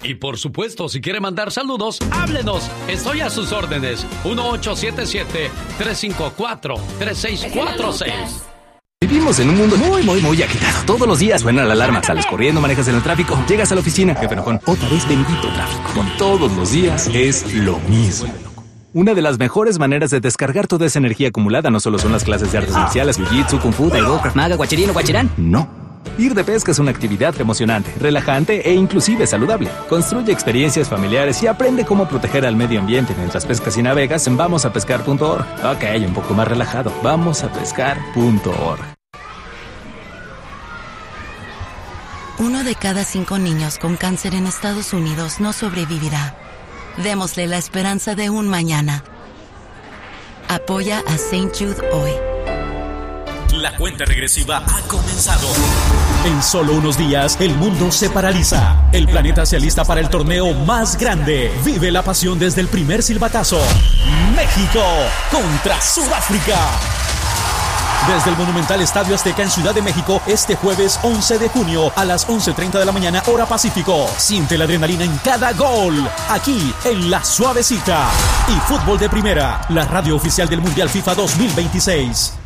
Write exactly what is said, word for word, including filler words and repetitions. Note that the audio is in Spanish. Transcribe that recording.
Y por supuesto, si quiere mandar saludos, háblenos. Estoy a sus órdenes. uno ocho siete siete, tres cinco cuatro, tres seis cuatro seis. Vivimos en un mundo muy, muy, muy agitado. Todos los días suena la alarma, sales corriendo, manejas en el tráfico, llegas a la oficina, jefe enojón, otra vez bendito tráfico. Con todos los días es lo mismo. Una de las mejores maneras de descargar toda esa energía acumulada no solo son las clases de artes marciales, jiu-jitsu, kung fu, taibo, krav maga, guachirín o guachirán. No. Ir de pesca es una actividad emocionante, relajante e inclusive saludable. Construye experiencias familiares y aprende cómo proteger al medio ambiente mientras pescas y navegas en vamos a pescar punto org. Ok, un poco más relajado. vamos a pescar punto org. Uno de cada cinco niños con cáncer en Estados Unidos no sobrevivirá. Démosle la esperanza de un mañana. Apoya a Saint Jude hoy. La cuenta regresiva ha comenzado. En solo unos días, el mundo se paraliza. El planeta se alista para el torneo más grande. Vive la pasión desde el primer silbatazo. México contra Sudáfrica. Desde el monumental Estadio Azteca en Ciudad de México, este jueves once de junio a las once treinta de la mañana, hora Pacífico. Siente la adrenalina en cada gol, aquí en La Suavecita. Y Fútbol de Primera, la radio oficial del Mundial FIFA dos mil veintiséis.